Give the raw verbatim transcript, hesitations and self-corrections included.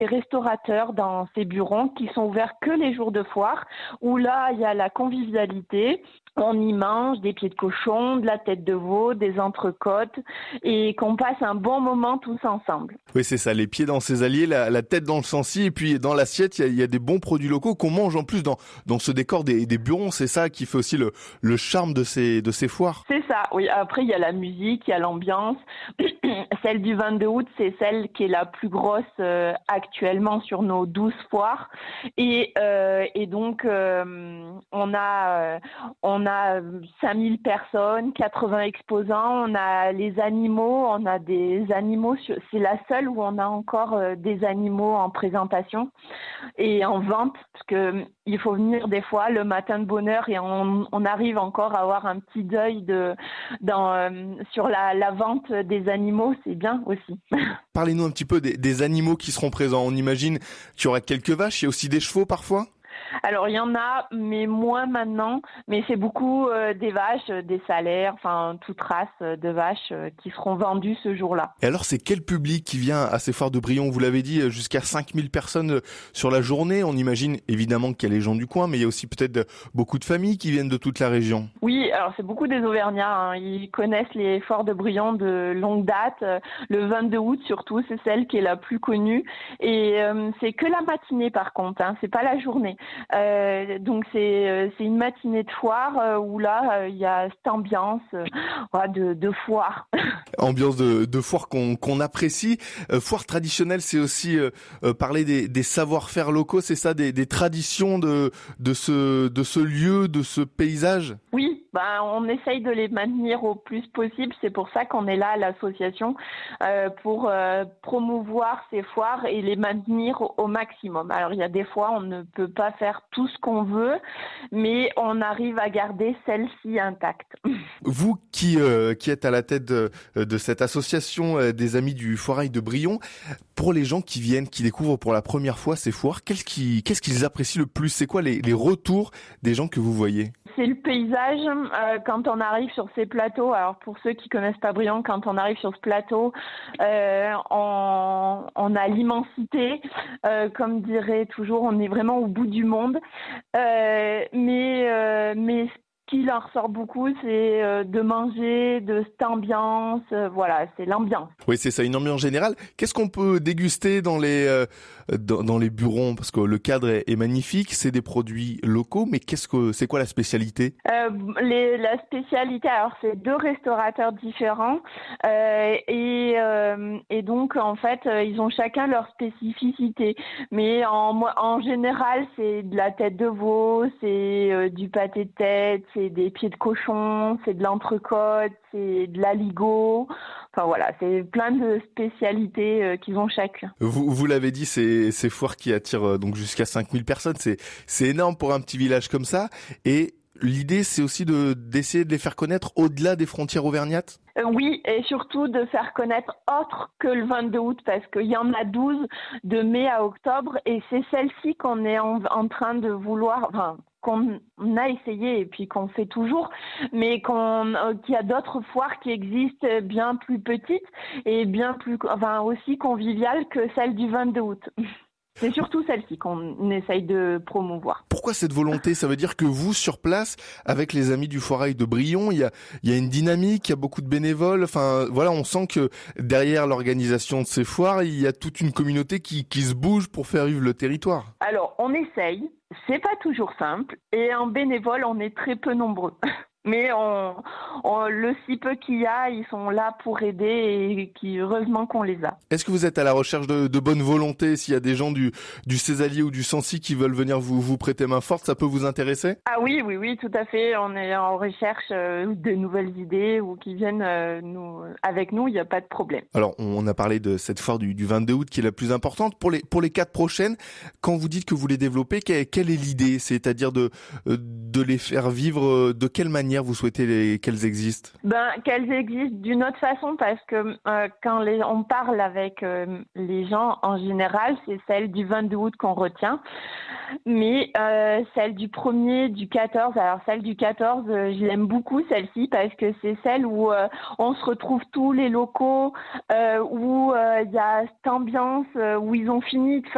des restaurateurs dans ces bureaux qui sont ouverts que les jours de foire, où là, il y a la convivialité. On y mange des pieds de cochon, de la tête de veau, des entrecôtes et qu'on passe un bon moment tous ensemble. Oui, c'est ça, les pieds dans ses alliés, la, la tête dans le sensi et puis dans l'assiette, il y a, il y a des bons produits locaux qu'on mange en plus dans, dans ce décor des, des bureaux. C'est ça qui fait aussi le, le charme de ces, de ces foires. C'est ça, oui. Après, il y a la musique, il y a l'ambiance. Celle du vingt-deux août, c'est celle qui est la plus grosse euh, actuellement sur nos douze foires. Et, euh, et donc, euh, on a... Euh, on On a cinq mille personnes, quatre-vingts exposants, on a les animaux, on a des animaux, c'est la seule où on a encore des animaux en présentation et en vente, parce que il faut venir des fois le matin de bonne heure et on, on arrive encore à avoir un petit deuil de, dans, euh, sur la, la vente des animaux, c'est bien aussi. Parlez-nous un petit peu des, des animaux qui seront présents. On imagine qu'il y aura quelques vaches, il y a aussi des chevaux parfois ? Alors, il y en a, mais moins maintenant. Mais c'est beaucoup euh, des vaches, des salaires, enfin, toute race de vaches euh, qui seront vendues ce jour-là. Et alors, c'est quel public qui vient à ces foires de Brion ? Vous l'avez dit, jusqu'à cinq mille personnes sur la journée. On imagine évidemment qu'il y a les gens du coin, mais il y a aussi peut-être beaucoup de familles qui viennent de toute la région. Oui, alors c'est beaucoup des Auvergnats. Hein. Ils connaissent les foires de Brion de longue date. Le vingt-deux août, surtout, c'est celle qui est la plus connue. Et euh, c'est que la matinée, par contre. Hein. C'est pas la journée. Euh, donc c'est euh, c'est une matinée de foire euh, où là il euh, y a cette ambiance euh, de, de foire. Ambiance de, de foire qu'on qu'on apprécie. Euh, foire traditionnelle, c'est aussi euh, euh, parler des, des savoir-faire locaux, c'est ça, des, des traditions de de ce de ce lieu, de ce paysage. Oui, ben on essaye de les maintenir au plus possible. C'est pour ça qu'on est là à l'association euh, pour euh, promouvoir ces foires et les maintenir au, au maximum. Alors il y a des fois on ne peut pas faire tout ce qu'on veut, mais on arrive à garder celle-ci intacte. Vous qui euh, qui êtes à la tête de, de cette association euh, des Amis du Foirail de Brion, pour les gens qui viennent, qui découvrent pour la première fois ces foires, qu'est-ce qui, qu'est-ce qu'ils apprécient le plus ? C'est quoi les, les retours des gens que vous voyez ? C'est le paysage euh, quand on arrive sur ces plateaux. Alors pour ceux qui connaissent pas Brion, quand on arrive sur ce plateau, euh, on, on a l'immensité. Euh, comme dirait toujours, on est vraiment au bout du monde. Euh, mais euh, mais ce qui leur ressort beaucoup, c'est euh, de manger, de cette ambiance. Euh, voilà, c'est l'ambiance. Oui, c'est ça, une ambiance générale. Qu'est-ce qu'on peut déguster dans les euh, dans, dans les burons ? Parce que le cadre est, est magnifique, c'est des produits locaux, mais qu'est-ce que c'est quoi la spécialité ? euh, les, La spécialité, alors c'est deux restaurateurs différents euh, et euh, et donc en fait ils ont chacun leur spécificité. Mais en en général, c'est de la tête de veau, c'est euh, du pâté de tête, c'est des pieds de cochon, c'est de l'entrecôte, c'est de l'aligot. Enfin voilà, c'est plein de spécialités euh, qu'ils ont chacun. Vous, vous l'avez dit, c'est ces foires qui attirent euh, donc jusqu'à cinq mille personnes, c'est c'est énorme pour un petit village comme ça. Et l'idée, c'est aussi de d'essayer de les faire connaître au-delà des frontières auvergnates. Euh, oui, et surtout de faire connaître autre que le vingt-deux août, parce qu'il y en a douze de mai à octobre, et c'est celle-ci qu'on est en, en train de vouloir, enfin, qu'on a essayé et puis qu'on fait toujours, mais qu'on, euh, qu'il y a d'autres foires qui existent bien plus petites et bien plus, enfin, aussi conviviales que celle du vingt-deux août. C'est surtout celle-ci qu'on essaye de promouvoir. Pourquoi cette volonté ? Ça veut dire que vous, sur place, avec les Amis du Foirail de Brion, il y a, il y a une dynamique, il y a beaucoup de bénévoles. Enfin, voilà, on sent que derrière l'organisation de ces foires, il y a toute une communauté qui, qui se bouge pour faire vivre le territoire. Alors, on essaye. C'est pas toujours simple. Et en bénévole, on est très peu nombreux. Mais on, on, le si peu qu'il y a, ils sont là pour aider et qui, heureusement qu'on les a. Est-ce que vous êtes à la recherche de, de bonne volonté ? S'il y a des gens du, du Césalier ou du Sancy qui veulent venir vous, vous prêter main forte, ça peut vous intéresser ? Ah oui, oui, oui, tout à fait. On est en recherche euh, de nouvelles idées ou qui viennent euh, nous, avec nous, il n'y a pas de problème. Alors, on a parlé de cette foire du, du vingt-deux août qui est la plus importante. Pour les, pour les quatre prochaines, quand vous dites que vous les développez, quelle, quelle est l'idée ? C'est-à-dire de, de les faire vivre de quelle manière vous souhaitez les, qu'elles existent ? Ben, qu'elles existent d'une autre façon, parce que euh, quand les, on parle avec euh, les gens, en général, c'est celle du vingt-deux août qu'on retient. Mais euh, celle du premier, du quatorze, alors celle du quatorze, euh, je l'aime beaucoup, celle-ci, parce que c'est celle où euh, on se retrouve tous les locaux, euh, où il euh, y a cette ambiance, euh, où ils ont fini de